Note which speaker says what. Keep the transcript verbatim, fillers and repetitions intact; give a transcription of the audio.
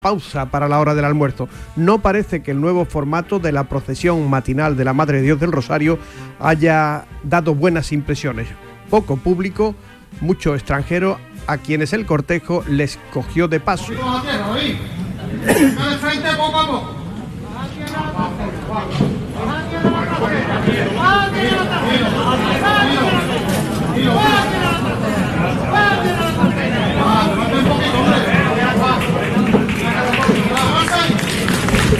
Speaker 1: pausa para la hora del almuerzo. No parece que el nuevo formato de la procesión matinal de la Madre de Dios del Rosario haya dado buenas impresiones. Poco público, mucho extranjero, a quienes el cortejo les cogió de paso.